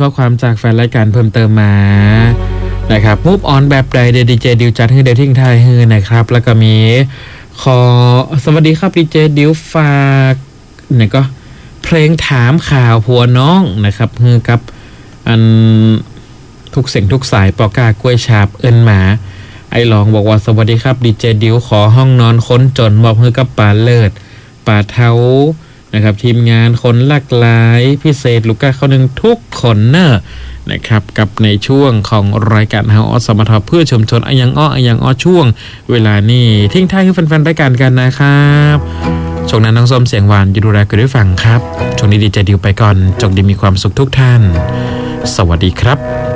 ข้อความจากแฟนรายการเพิ่มเติมมานะครับมูฟออนแบบใดดีเจดิวจัดให้เดทิ้งท้ายให้นะครับแล้วก็มีขอสวัสดีครับดีเจดิวฝากเนี่ยก็เพลงถามข่าวผัวน้องนะครับคือกับอันทุกเสียงทุกสายปอกากล้วยฉาบเอินหมาไอ้หลองบอกว่าสวัสดีครับดีเจดิวขอห้องนอนค้นจนบอกคือกับป่าเลิศป่าเท้านะครับทีมงานคนหลากหลายพิเศษลูกก้าเขาหนึ่งทุกคนเนอะนะครับกับในช่วงของรายการเฮาอสมทเพื่อชุมชนอายังอ้อช่วงเวลานี้ทิ้งท้ายให้แฟนๆรายการกันนะครับช่วงนั้นน้องส้มเสียงหวานอยู่ดูแลกันด้วยฟังครับช่วงนี้ดีเจดิวไปก่อนจงดีมีความสุขทุกท่านสวัสดีครับ